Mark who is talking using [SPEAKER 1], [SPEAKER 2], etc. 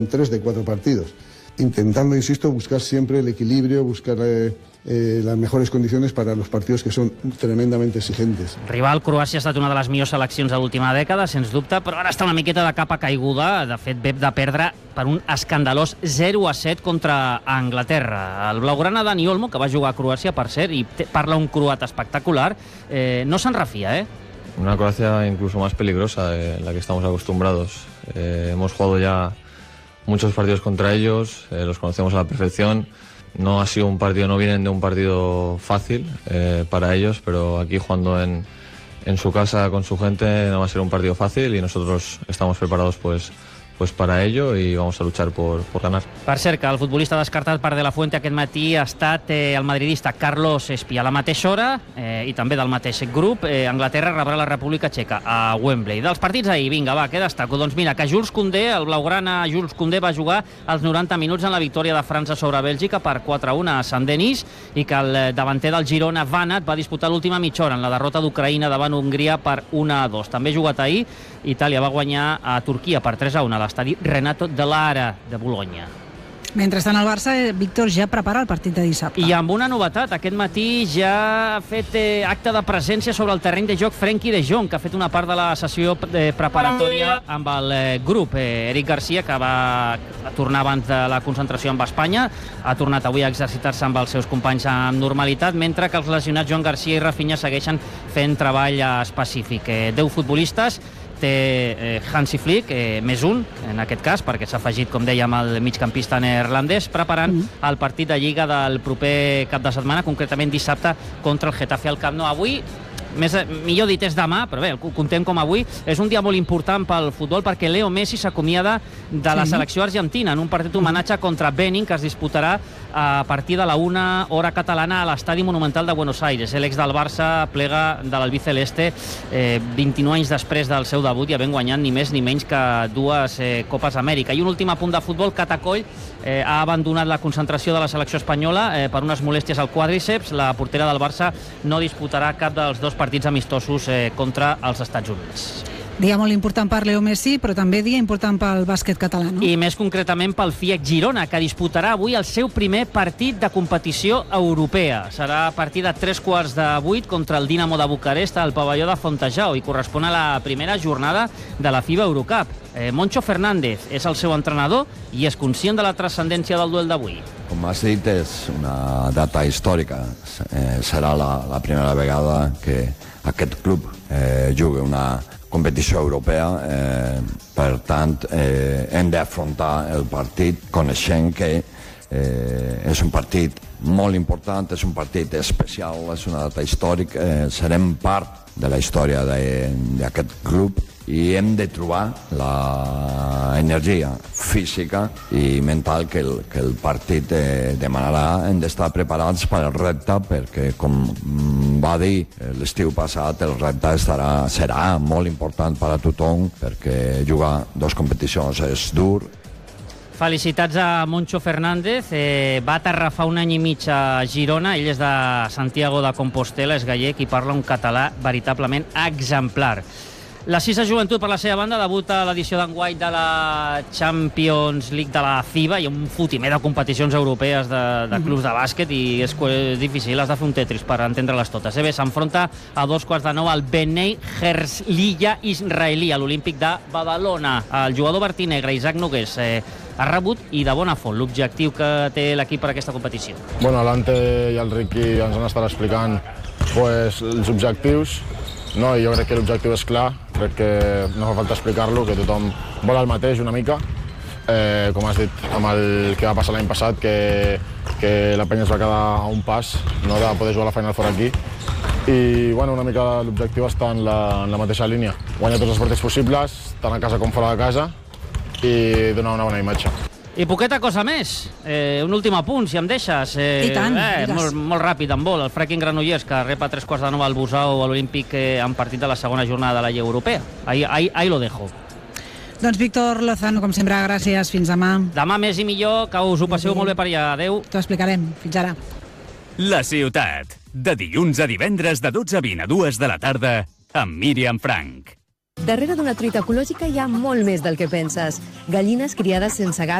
[SPEAKER 1] 3 de 4 partidos, intentando, insisto, buscar siempre el equilibrio, buscar las mejores condiciones para los partidos que son tremendamente exigentes.
[SPEAKER 2] Rival, Croàcia ha estat una de les millors seleccions de l'última dècada, sens dubte, però ara està una miqueta de capa caiguda. De fet, ve de perdre per un escandalós 0-7 contra Anglaterra. El blaugrana Dani Olmo, que va jugar a Croàcia, per cert, i parla un croat espectacular, no se'n refia,
[SPEAKER 3] Una Croacia incluso más peligrosa de la que estamos acostumbrados. Hemos jugado ya muchos partidos contra ellos, los conocemos a la perfección. No ha sido un partido, no vienen de un partido fácil para ellos, pero aquí jugando en su casa con su gente no va a ser un partido fácil y nosotros estamos preparados pues para ello y vamos a luchar por ganar.
[SPEAKER 2] Per cert, que el futbolista descartat per De La Fuente aquest matí ha estat el madridista Carlos Espi. A la mateixa hora i també del mateix grup, Anglaterra rebrà la República Txeca a Wembley. Dels partits ahir, vinga, va, què destaco? Doncs mira, que Jules Koundé, el blaugrana Jules Koundé, va jugar els 90 minuts en la victòria de França sobre Bèlgica per 4-1 a Saint-Denis i que el davanter del Girona, Vanat, va disputar l'última mitja hora en la derrota d'Ucraïna davant Hongria per 1-2. També jugat ahir, Itàlia va guanyar a Turquia per 3-1 a l'estadi Renato de Lara de Bologna.
[SPEAKER 4] Mentrestant, el Barça, Víctor, ja prepara el partit de dissabte.
[SPEAKER 2] I amb una novetat, aquest matí ja ha fet acte de presència sobre el terreny de joc Frenkie de Jong, que ha fet una part de la sessió preparatòria amb el grup. Eric Garcia, que va tornar abans de la concentració amb Espanya, ha tornat avui a exercitar-se amb els seus companys amb normalitat, mentre que els lesionats Joan Garcia i Rafinha segueixen fent treball específic. 10 futbolistes, té Hansi Flick, més un, en aquest cas, perquè s'ha afegit, com dèiem, el migcampista neerlandès, preparant el partit de Lliga del proper cap de setmana, concretament dissabte, contra el Getafe al Camp Nou. Avui, millor dit és demà, però bé, ho contem com avui, és un dia molt important pel futbol perquè Leo Messi s'acomiada de la selecció argentina en un partit homenatge contra Benin que es disputarà a partir de la 1 hora catalana a l'Estadi Monumental de Buenos Aires. L'ex del Barça plega de l'albiceleste 29 anys després del seu debut i havent guanyat ni més ni menys que 2 Copes Amèrica. I un últim apunt de futbol, Catacoll ha abandonat la concentració de la selecció espanyola per unes molèsties al quàdriceps. La portera del Barça no disputarà cap dels 2 partits amistosos contra els Estats Units.
[SPEAKER 4] Dia molt important per Leo Messi, però també dia important pel bàsquet català, no?
[SPEAKER 2] I més concretament pel FIEC Girona, que disputarà avui el seu primer partit de competició europea. Serà a partir de 7:15 contra el Dinamo de Bucarest al pavelló de Fontejau i correspon a la primera jornada de la FIBA Eurocup. Moncho Fernández és el seu entrenador i és conscient de la transcendència del duel d'avui.
[SPEAKER 5] Com has dit, és una data històrica. Serà la primera vegada que aquest club juga una competició europea, per tant hem d'afrontar el partit coneixent que és un partit molt important, és un partit especial, és una data històrica, serem part de la història d'aquest club i hem de trobar l'energia física i mental que el partit demanarà. Hem d'estar preparats per al repte perquè, com va dir l'estiu passat, el repte serà molt important per a tothom perquè jugar 2 competicions és dur.
[SPEAKER 2] Felicitats a Moncho Fernández, va aterrar fa 1 any i mig a Girona, ell és de Santiago de Compostela, és gallec i parla un català veritablement exemplar. La Sisa Joventut, per la seva banda, debuta a l'edició d'enguany de la Champions League de la FIBA. Hi ha un fotimer de competicions europees de clubs de bàsquet i és difícil, has de fer un Tetris per entendre-les totes. Bé, s'enfronta a 2:15 al Bnei Herzliya israelí, a l'Olímpic de Badalona. El jugador vertinegre, Isaac Nogués, ha rebut i de bona font l'objectiu que té l'equip per aquesta competició.
[SPEAKER 6] Bueno, l'Ante i el Riqui ens han estat explicant els objectius, no? I jo crec que l'objectiu és clar, crec que no fa falta explicar-lo, que tothom vol el mateix una mica. Com has dit, amb el que va passar l'any passat, que la penya es va quedar a un pas, no, de poder jugar la Final Four aquí. I bueno, una mica l'objectiu està en la mateixa línia. Guanyar tots els partits possibles, tant a casa com fora de casa, i donar una bona imatge.
[SPEAKER 2] I poqueta cosa més. Un últim apunt, si em deixes.
[SPEAKER 4] I tant,
[SPEAKER 2] molt ràpid, en vol. El Freaking Granollers, que rep a 3:15 al Busau a l'Olímpic en partit de la segona jornada de la Lliga Europea. Ahí lo dejo.
[SPEAKER 4] Doncs Víctor Lozano, com sempre, gràcies. Fins demà.
[SPEAKER 2] Demà més i millor, que us ho passeu molt bé per allà. Adéu.
[SPEAKER 4] T'ho explicarem. Fins ara.
[SPEAKER 7] La Ciutat. De dilluns a divendres de 12:20 a 2 de la tarda amb Míriam Frank. Darrere d'una truita ecològica hi ha molt més del que penses. Gallines criades sense gat